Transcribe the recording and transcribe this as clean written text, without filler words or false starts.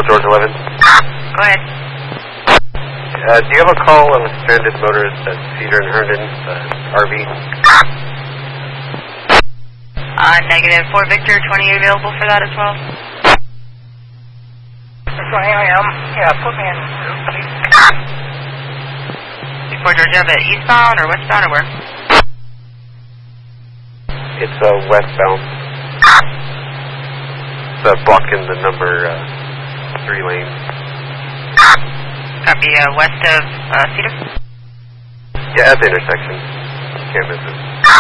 George 11. Go ahead. Do you have a call on a stranded motorist at Cedar and Herndon, RV? Negative. 4 Victor, 28 available for that as well. So here I am. Yeah, put me in, please. 4 George, you have it eastbound or westbound or where? It's westbound. It's blocking the number 3 lane. Copy, west of Cedar? Yeah, at the intersection. Can't miss it.